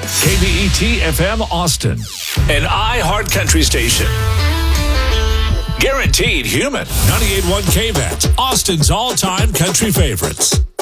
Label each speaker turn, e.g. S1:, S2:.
S1: KBET FM Austin, an iHeart Country station. Guaranteed human. 98.1 KBET, Austin's all-time country favorites.